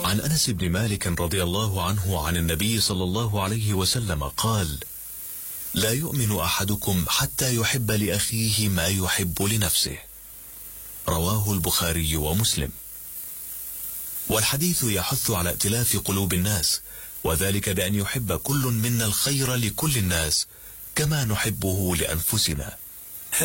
عن أنس بن مالك رضي الله عنه عن النبي صلى الله عليه وسلم قال: لا يؤمن أحدكم حتى يحب لأخيه ما يحب لنفسه. رواه البخاري ومسلم. والحديث يحث على ائتلاف قلوب الناس، وذلك بأن يحب كل منا الخير لكل الناس كما نحبه لأنفسنا.